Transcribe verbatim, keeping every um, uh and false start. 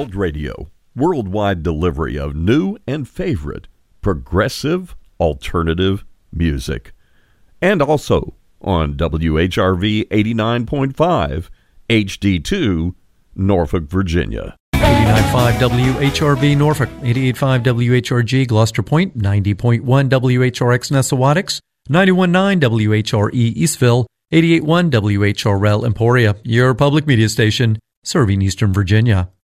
Alt Radio, worldwide delivery of new and favorite progressive alternative music. And also on W H R V eighty-nine point five, H D two, Norfolk, Virginia. eighty-nine point five W H R V Norfolk, eighty-eight point five W H R G Gloucester Point, ninety point one W H R X Nessawaticks, ninety-one point nine W H R E Eastville, eighty-eight point one W H R L Emporia, your public media station serving Eastern Virginia.